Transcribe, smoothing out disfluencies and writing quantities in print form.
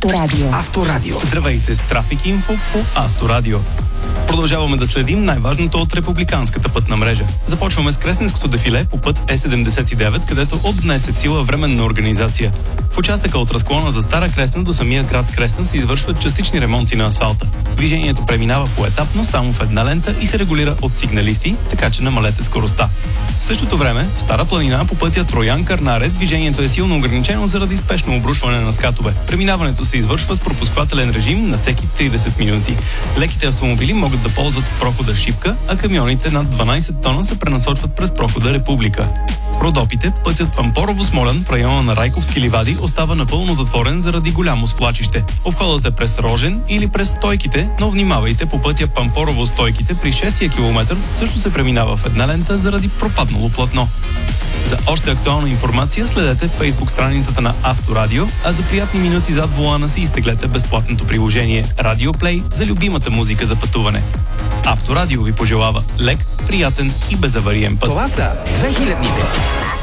Авторадио. Авторадио. Здравейте с Трафик Инфо по Авторадио. Продължаваме да следим най-важното от републиканската пътна мрежа. Започваме с Кресненското дефиле по път Е79, където от днес е в сила временна организация. В участъка от разклона за Стара Кресна до самия град Кресна се извършват частични ремонти на асфалта. Движението преминава поетапно само в една лента и се регулира от сигналисти, така че намалете скоростта. В същото време, в Стара планина по пътя Троян-Кърнаре движението е силно ограничено заради спешно обрушване на скатове. Преминаването се извършва с пропускателен режим на всеки 30 минути. Леките автомобили могат да ползват прохода Шипка, а камионите над 12 тона се пренасочват през прохода Република. Родопите, пътят Пампорово-Смолян в района на Райковски ливади остава напълно затворен заради голямо свлачище. Обходът е през Рожен или през Стойките, но внимавайте, по пътя Пампорово-Стойките при 6-я километър също се преминава в една лента заради пропаднало платно. За още актуална информация следете Facebook страницата на Авторадио, а за приятни минути зад волана си изтеглете безплатното приложение Radio Play за любимата музика за пътуване. Авторадио ви пожелава лек, приятен и безавариен път. Това са 2000-ните.